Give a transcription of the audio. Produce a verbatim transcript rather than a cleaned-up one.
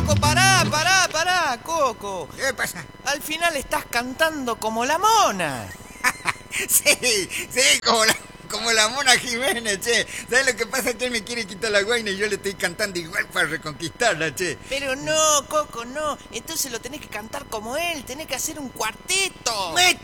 Coco, pará, pará, pará, Coco. ¿Qué pasa? Al final estás cantando como la mona. Sí, sí, como la, como la Mona Jiménez, che. ¿Sabes lo que pasa? Que él me quiere quitar la guaina y yo le estoy cantando igual para reconquistarla, che. Pero no, Coco, no. Entonces lo tenés que cantar como él, tenés que hacer un cuarteto. Me